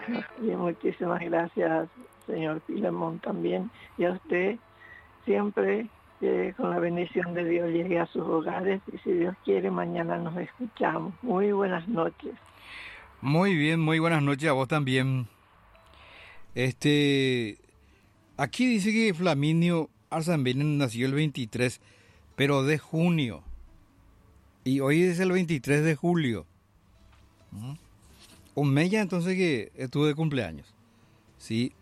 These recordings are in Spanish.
Y muchísimas gracias, señor Filemón, también. Y a usted siempre con la bendición de Dios llegue a sus hogares y si Dios quiere mañana nos escuchamos. Muy buenas noches. Muy bien, muy buenas noches a vos también. Aquí dice que Flaminio Arzamendia nació el 23, pero de junio. Y hoy es el 23 de julio. Un mes ya entonces que estuve de cumpleaños. Sí.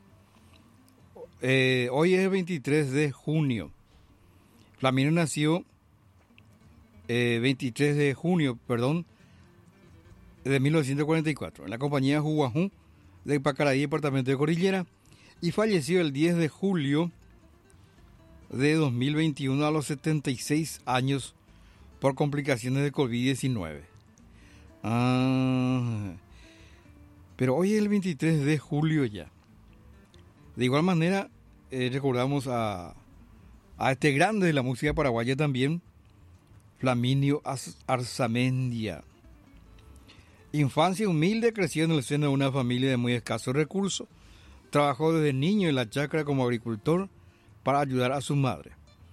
Hoy es el 23 de junio. Flaminio nació 23 de junio, de 1944, en la compañía Juguajú de Pacaraí, departamento de Cordillera, y falleció el 10 de julio de 2021 a los 76 años por complicaciones de COVID-19. Pero hoy es el 23 de julio ya. De igual manera, recordamos a este grande de la música paraguaya también, Flaminio Arzamendia. Infancia humilde, creció en el seno de una familia de muy escasos recursos. Trabajó desde niño en la chacra como agricultor para ayudar a su madre.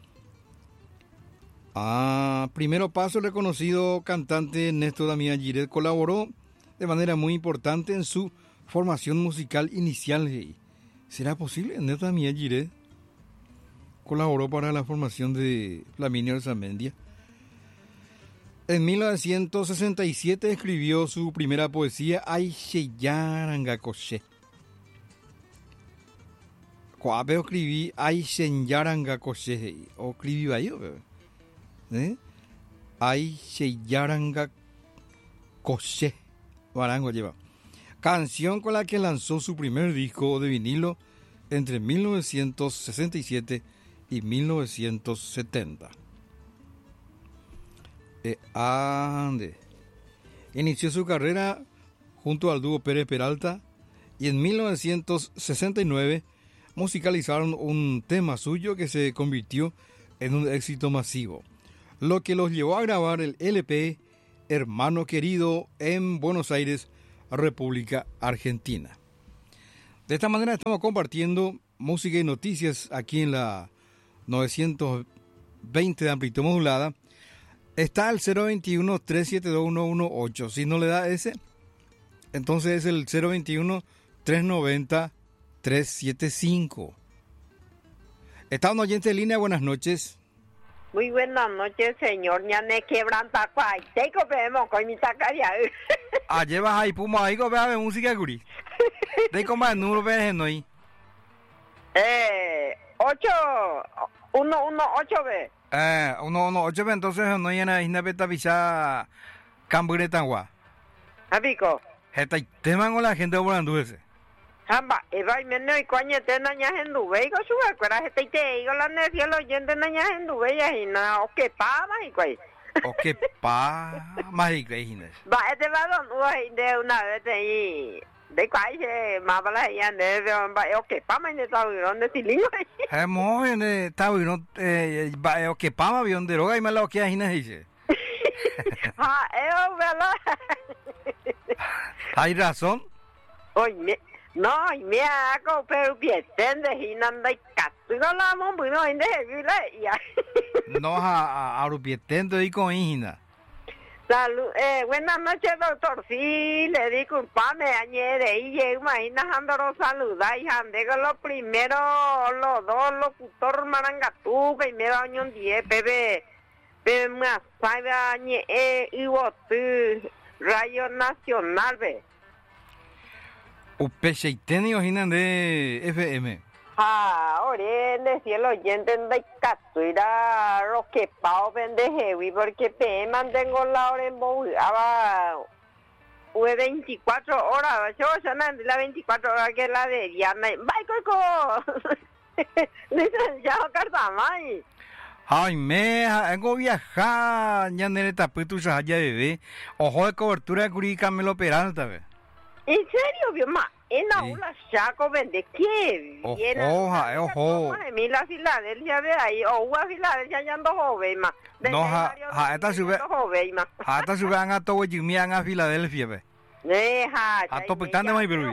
Primero paso, el reconocido cantante Néstor Damián Giret colaboró de manera muy importante en su formación musical inicial. ¿Será posible? Néstor Damián Giret colaboró para la formación de Flaminio Arzamendia. En 1967 escribió su primera poesía, Aisheyarangakoshe. Coapeo escribí Aisheyarangakoshe. O escribí bayo, Aisheyarangakoshe. Barango lleva. Canción con la que lanzó su primer disco de vinilo entre 1967 y 1970. Inició su carrera junto al dúo Pérez Peralta y en 1969 musicalizaron un tema suyo que se convirtió en un éxito masivo, lo que los llevó a grabar el LP Hermano Querido en Buenos Aires, República Argentina. De esta manera estamos compartiendo música y noticias aquí en la 920 de amplitud modulada. Está el 021-372-118. Si no le da ese, entonces es el 021-390-375. Está un oyente en línea, buenas noches. Muy buenas noches, señor. Ñane quebranta cuay. Tengo vemos con mi tacaria. Llevas ahí puma ahí go vea música guri. Tengo más número ves no ahí. 118 ve. 118 ve entonces no hay en beta visa camburetangua. Abico. Heta teman con la gente volando ese. Hamba, eva menno y coño te naña en Dubai go suba, cuara este te digo la necia lo yende naña en Dubai y na o que pa más y cuay. O que pa más y cuay. Va este va don de una vez ahí. De cuay se más bala ya de va o que pa más de todo donde tilingo. Hemos en estado no va o que pa más bien de roga y me lo que ahí dice. Verdad. Hay razón. Oye, no, me hago pero bien, de hinanda y catu no la mon bueno en de ya. No a rupietendo y con hina. Salud, buenas noches, doctor. Sí, le disculpame añade y imagina Jandro saluda y Jandego lo primero, los dos locutor Marangatú, primero año 10, bebé. Bebé más sabe añe y Radio Nacional, ve. Upecheiteni ojinan de FM. Ore, decía el oyente de Catuira, Roque Pau Pendejewi, porque me mantengo la hora en Bogotá, 24 horas, yo sonando la 24 horas que la de Diana, ¡vai, coco! Licenciado Cartamay. Ay, vengo viajar, ya en el tapuito ya bebé, ojo de cobertura de Curica Melo Peralta, ve. ¿En serio, vio ma? En la una chaco vende qué bien. Ojo. Mi la Filadelfia ve ahí, o a Filadelfia ya ando joven ma. No, esta sube. Esta sube a todo Jimmy a Filadelfia ve. Neja, Atopitane mai berui.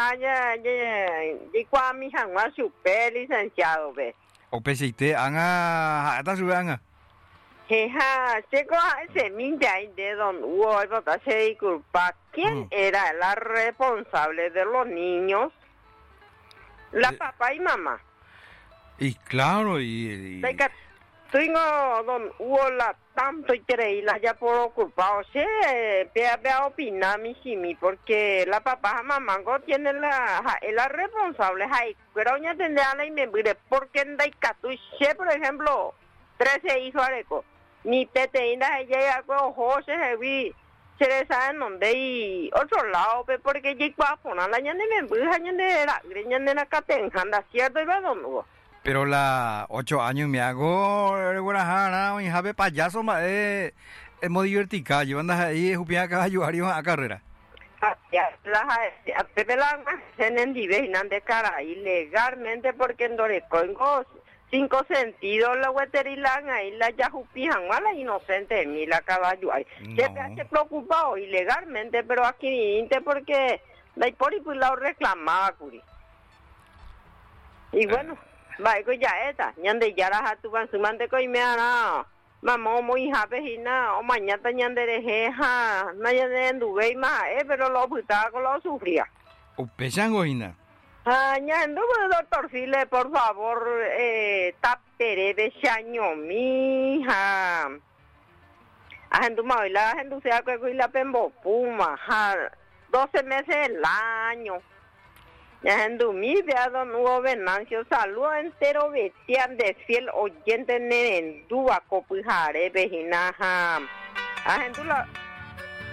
y cuando mi hija super licenciado ve. O PCT anga ata su anga. Jeja, llegó a ese minja de don Hugo, se disculpa. ¿Quién era la responsable de los niños? La papá y mamá. Y claro, y... Tengo don Hugo la tanto y creíla ya por ocupado. Sí, vea opinar mi Jimmy, porque la papá mamango tiene la responsable. Pero ya tendrá la inmembre, porque en Daikatu, por ejemplo, 13 hijos areco. Ni peteína ella con José Heavy. Se le sabe en donde y otro lado, porque llegó a poner la ñande me embuja, ñande la catenjanda, ¿cierto? Y va don Hugo. Pero la 8 años me hago y jabe payaso ma hemos divertido llevando ahí jupia caballo a carrera. Ya la Pepe la en divinan de cara ilegalmente porque en Dorecongo 5 sentidos la hueterilan ahí la ya jupijan mala inocente mi la caballo ahí. Se preocupado ilegalmente pero aquí porque la por y pues la reclamaba curi. Y bueno, vaya ya esta, ñande ya la tu van sumante coi me ana. Mamá muy japejina o mañana ñande de jeja, no ñande anduve más, pero lo puta con lo sufría. O pesango hina. Ñando doctor File, por favor, tapere de chaño mija. Ajendu maila, ajendu sea que la pembo puma, 12 meses el año. Ajendu mi vea don Hugo Venancio, saludo entero bestial de fiel oyente nerendúa copujare vejina. Ajendu la